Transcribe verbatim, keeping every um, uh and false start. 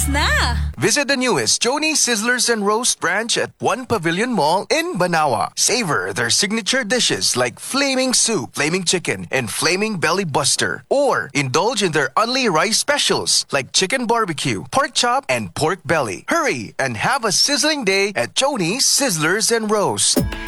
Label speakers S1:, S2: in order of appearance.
S1: Oras na!
S2: Visit the newest Joni Sizzlers and Roast branch at One Pavilion Mall in Banawa. Savor their signature dishes like Flaming Soup, Flaming Chicken, and Flaming Belly Buster. Or indulge in their Only Rice specials like Chicken Barbecue, Pork Chop, and Pork Belly. Hurry and have a sizzling day at Joni Sizzlers and Roast.